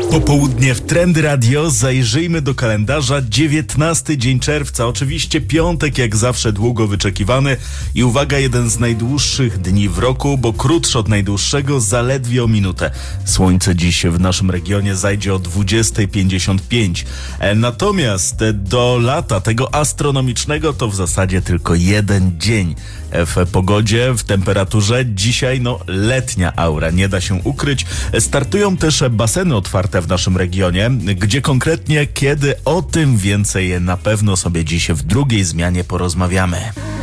Popołudnie w Trend Radio. Zajrzyjmy do kalendarza. 19 dzień czerwca. Oczywiście piątek, jak zawsze długo wyczekiwany. I uwaga, jeden z najdłuższych dni w roku, bo krótszy od najdłuższego zaledwie o minutę. Słońce dziś w naszym regionie zajdzie o 20:55. Natomiast do lata tego astronomicznego to w zasadzie tylko jeden dzień. W pogodzie, w temperaturze dzisiaj letnia aura, nie da się ukryć. Startują też baseny otwarte w naszym regionie. Gdzie konkretnie, kiedy, o tym więcej na pewno sobie dziś w drugiej zmianie porozmawiamy.